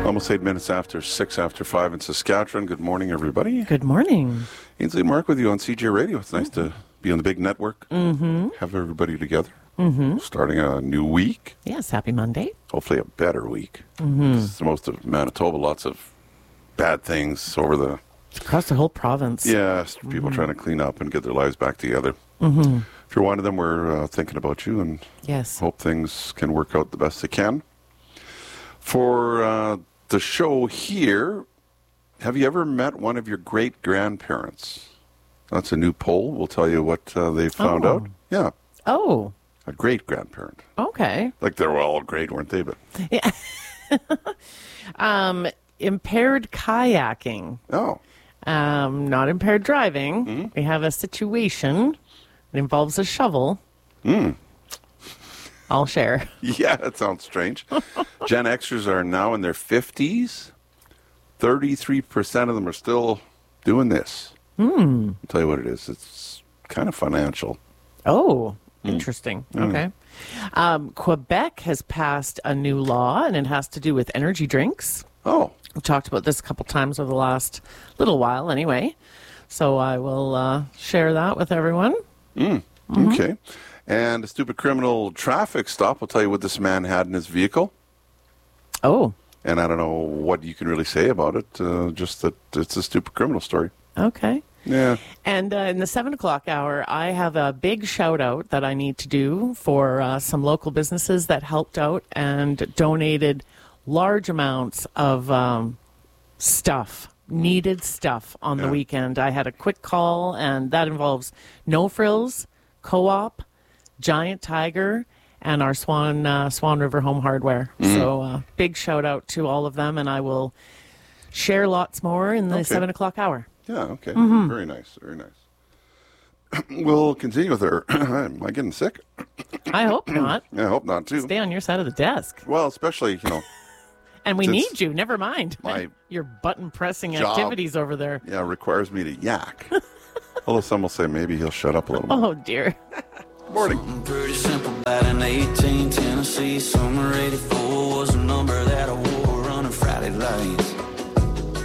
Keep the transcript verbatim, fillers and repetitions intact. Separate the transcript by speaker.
Speaker 1: Almost eight minutes after six after five in Saskatchewan. Good morning, everybody.
Speaker 2: Good morning.
Speaker 1: Ainsley Mark with you on C J Radio. It's nice to be on the big network.
Speaker 2: Mm-hmm.
Speaker 1: Have everybody together.
Speaker 2: Mm-hmm.
Speaker 1: Starting a new week.
Speaker 2: Yes, happy Monday.
Speaker 1: Hopefully a better week.
Speaker 2: Mm-hmm.
Speaker 1: It's the most of Manitoba. Lots of bad things over the...
Speaker 2: Across the whole province.
Speaker 1: Yeah, people mm-hmm. trying to clean up and get their lives back together.
Speaker 2: Mm-hmm.
Speaker 1: If you're one of them, we're uh, thinking about you and
Speaker 2: yes.
Speaker 1: hope things can work out the best they can. For uh, the show here, have you ever met one of your great-grandparents? That's a new poll. We'll tell you what uh, they found
Speaker 2: oh.
Speaker 1: out. Yeah.
Speaker 2: Oh.
Speaker 1: A great-grandparent.
Speaker 2: Okay.
Speaker 1: Like they were all great, weren't they? But
Speaker 2: yeah. um, impaired kayaking.
Speaker 1: Oh.
Speaker 2: Um, not impaired driving.
Speaker 1: Mm-hmm.
Speaker 2: We have a situation that involves a shovel.
Speaker 1: Mm.
Speaker 2: I'll share.
Speaker 1: Yeah, that sounds strange. Gen Xers are now in their fifties. thirty-three percent of them are still doing this.
Speaker 2: Hmm.
Speaker 1: I'll tell you what it is. It's kind of financial.
Speaker 2: Oh, interesting.
Speaker 1: Mm.
Speaker 2: Okay. Um, Quebec has passed a new law, and it has to do with energy drinks.
Speaker 1: Oh.
Speaker 2: We've talked about this a couple times over the last little while anyway. So I will uh, share that with everyone.
Speaker 1: Mm. Mm-hmm. Okay. And a stupid criminal traffic stop. I'll tell you what this man had in his vehicle.
Speaker 2: Oh.
Speaker 1: And I don't know what you can really say about it. Uh, just that it's a stupid criminal story.
Speaker 2: Okay.
Speaker 1: Yeah.
Speaker 2: And uh, in the seven o'clock hour, I have a big shout out that I need to do for uh, some local businesses that helped out and donated large amounts of um, stuff, needed stuff on
Speaker 1: yeah.
Speaker 2: the weekend. I had a quick call, and that involves No Frills, Co-op, Giant Tiger, and our Swan uh, Swan River Home Hardware. Mm. So uh, big shout out to all of them, and I will share lots more in the
Speaker 1: okay.
Speaker 2: seven o'clock hour.
Speaker 1: Yeah, okay.
Speaker 2: Mm-hmm.
Speaker 1: Very nice, very nice. We'll continue with her. Am I getting sick?
Speaker 2: I hope not.
Speaker 1: Yeah, I hope not, too.
Speaker 2: Stay on your side of the desk.
Speaker 1: Well, especially, you know...
Speaker 2: and we need you. Never mind.
Speaker 1: My
Speaker 2: your button-pressing
Speaker 1: job,
Speaker 2: activities over there.
Speaker 1: Yeah, requires me to yak. Although some will say maybe he'll shut up a little more.
Speaker 2: Oh, dear.
Speaker 1: Morning.
Speaker 3: Something pretty simple about an eighteen Tennessee summer eighty-four was a number that I wore running Friday lights.